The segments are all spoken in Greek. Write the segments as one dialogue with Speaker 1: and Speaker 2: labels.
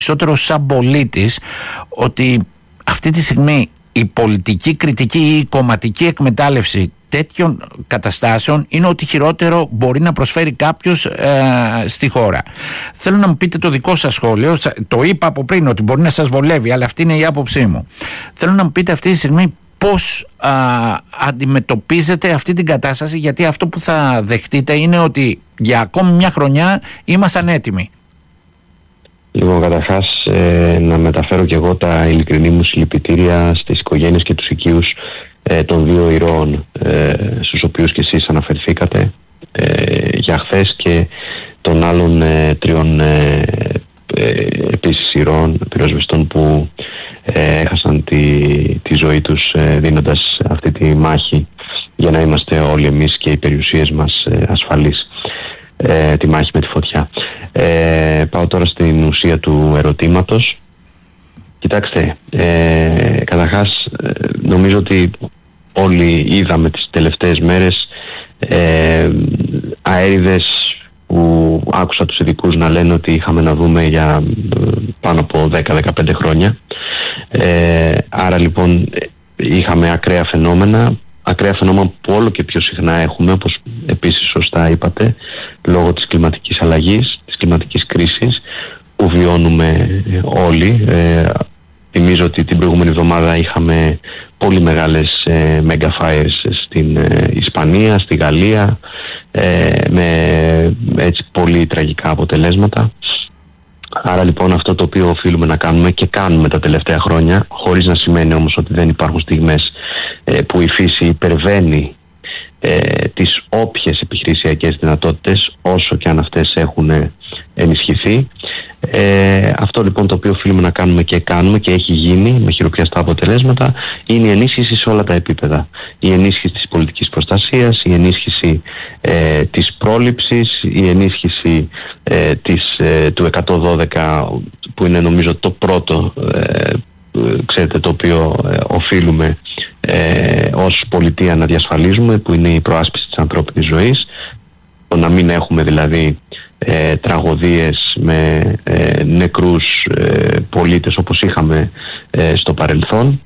Speaker 1: περισσότερο σαν πολίτης ότι αυτή τη στιγμή η πολιτική κριτική ή η κομματική εκμετάλλευση τέτοιων καταστάσεων είναι ότι χειρότερο μπορεί να προσφέρει κάποιος στη χώρα. Θέλω να μου πείτε το δικό σας σχόλιο. Το είπα από πριν ότι μπορεί να σας βολεύει, αλλά αυτή είναι η άποψή μου. Θέλω να μου πείτε αυτή τη στιγμή πώς αντιμετωπίζετε αυτή την κατάσταση, γιατί αυτό που θα δεχτείτε είναι ότι για ακόμη μια χρονιά ήμασταν έτοιμοι.
Speaker 2: Λοιπόν, καταρχάς να μεταφέρω και εγώ τα ειλικρινή μου συλληπιτήρια στις οικογένειες και τους οικείους των δύο ηρώων στους οποίους και εσείς αναφερθήκατε για χθες, και των άλλων τριών επίσης ηρώων πυροσβεστών που έχασαν τη ζωή τους δίνοντας αυτή τη μάχη για να είμαστε όλοι εμείς και οι περιουσίες μας ασφαλείς, τη μάχη με τη φωτιά. Πάω τώρα στην ουσία του ερωτήματος. Κοιτάξτε, καταρχάς νομίζω ότι όλοι είδαμε τις τελευταίες μέρες αέριδες που άκουσα τους ειδικούς να λένε ότι είχαμε να δούμε για πάνω από 10-15 χρόνια. Άρα λοιπόν είχαμε ακραία φαινόμενα που όλο και πιο συχνά έχουμε, όπως επίσης σωστά είπατε, λόγω της κλιματικής αλλαγής, της κλιματικής κρίσης που βιώνουμε όλοι. Θυμίζω ότι την προηγούμενη εβδομάδα είχαμε πολύ μεγάλες mega fires στην Ισπανία, στη Γαλλία, με έτσι πολύ τραγικά αποτελέσματα. Άρα λοιπόν αυτό το οποίο οφείλουμε να κάνουμε και κάνουμε τα τελευταία χρόνια, χωρίς να σημαίνει όμως ότι δεν υπάρχουν στιγμές που η φύση υπερβαίνει τις όποιες επιχειρησιακές δυνατότητες, όσο και αν αυτές έχουν ενισχυθεί. Αυτό λοιπόν το οποίο οφείλουμε να κάνουμε και κάνουμε και έχει γίνει με χειροπιαστά αποτελέσματα είναι η ενίσχυση σε όλα τα επίπεδα. Η ενίσχυση της πολιτικής προστασίας, η ενίσχυση της πρόληψης, η ενίσχυση του 112, που είναι νομίζω το πρώτο ξέρετε, το οποίο οφείλουμε ως πολιτεία να διασφαλίζουμε, που είναι η προάσπιση της ανθρώπινης ζωής, το να μην έχουμε δηλαδή τραγωδίες με νεκρούς πολίτες όπως είχαμε στο παρελθόν,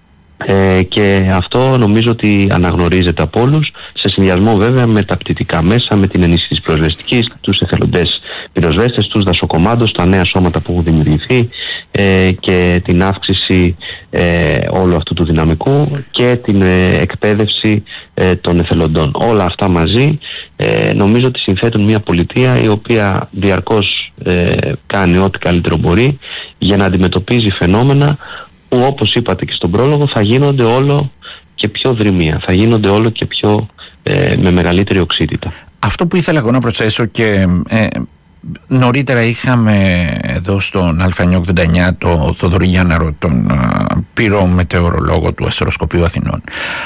Speaker 2: και αυτό νομίζω ότι αναγνωρίζεται από όλους, σε συνδυασμό βέβαια με τα πτυτικά μέσα, με την ενίσχυση της πυροσβεστικής, τους εθελοντές πυροσβέστες, τους δασοκομάντους, τα νέα σώματα που έχουν δημιουργηθεί και την αύξηση όλου αυτού του δυναμικού και την εκπαίδευση των εθελοντών. Όλα αυτά μαζί νομίζω ότι συνθέτουν μια πολιτεία η οποία διαρκώς κάνει ό,τι καλύτερο μπορεί για να αντιμετωπίζει φαινόμενα που, όπως είπατε και στον πρόλογο, θα γίνονται όλο και πιο δρυμία, θα γίνονται όλο και πιο με μεγαλύτερη οξύτητα. Αυτό που ήθελα εγώ να προσθέσω, και νωρίτερα είχαμε εδώ στον Α989 το Θοδωρή Γιάνναρο, τον πυρομετεωρολόγο του Αστροσκοπείου Αθηνών.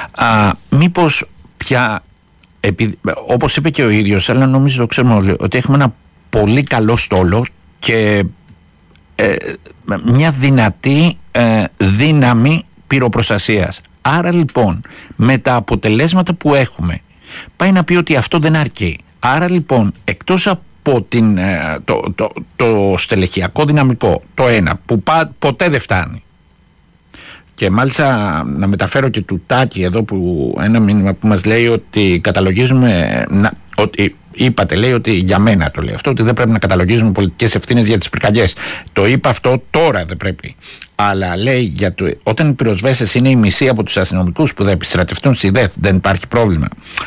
Speaker 2: Μήπως πια, όπως είπε και ο ίδιος, αλλά νομίζω το ξέρουμε όλοι, ότι έχουμε ένα πολύ καλό στόλο και μια δυνατή δύναμη πυροπροστασίας. Άρα λοιπόν με τα αποτελέσματα που έχουμε πάει να πει ότι αυτό δεν αρκεί. Άρα λοιπόν εκτός από το στελεχειακό δυναμικό, το ένα που ποτέ δεν φτάνει, και μάλιστα να μεταφέρω και του Τάκη εδώ που ένα μήνυμα που μας λέει ότι καταλογίζουμε ότι είπατε, λέει ότι για μένα το λέει αυτό, ότι δεν πρέπει να καταλογίζουμε πολιτικές ευθύνες για τις πυρκαγιές. Το είπα αυτό, τώρα δεν πρέπει. Αλλά λέει όταν οι πυροσβέστες είναι η μισή από τους αστυνομικούς που θα επιστρατευτούν στη ΔΕΘ, δεν υπάρχει πρόβλημα.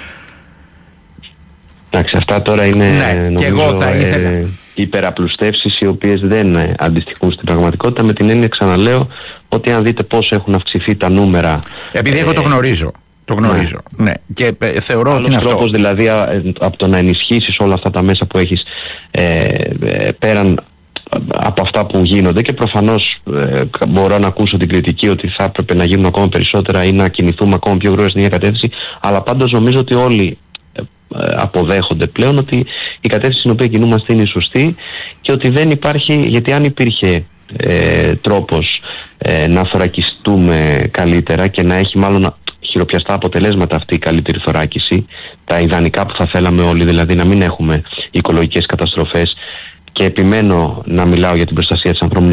Speaker 2: Εντάξει, αυτά τώρα είναι νομίζω υπεραπλουστεύσεις οι οποίες δεν αντιστοιχούν στην πραγματικότητα, με την έννοια, ξαναλέω, ότι αν δείτε πώς έχουν αυξηθεί τα νούμερα. Επειδή εγώ το γνωρίζω. Το γνωρίζω. Ναι. Και θεωρώ ότι είναι αυτό. Τρόπος δηλαδή από το να ενισχύσεις όλα αυτά τα μέσα που έχεις πέραν από αυτά που γίνονται, και προφανώς μπορώ να ακούσω την κριτική ότι θα έπρεπε να γίνουν ακόμα περισσότερα ή να κινηθούμε ακόμα πιο γρήγορα στην ίδια κατεύθυνση, αλλά πάντως νομίζω ότι όλοι αποδέχονται πλέον ότι η κατεύθυνση στην οποία κινούμαστε είναι η σωστή, και ότι δεν υπάρχει, γιατί αν υπήρχε τρόπος να θωρακιστούμε καλύτερα και να έχει μάλλον χειροπιαστά αποτελέσματα αυτή η καλύτερη θωράκιση, τα ιδανικά που θα θέλαμε όλοι, δηλαδή να μην έχουμε οικολογικές καταστροφές και επιμένω να μιλάω για την προστασία της ανθρώπινης